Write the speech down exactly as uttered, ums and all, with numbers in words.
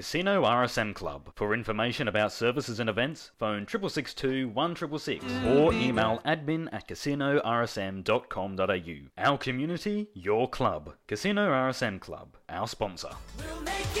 Casino R S M Club. For information about services and events, phone six six six two, one six six six or email admin at casino r s m dot com dot a u. Our community, your club. Casino R S M Club, our sponsor. We'll make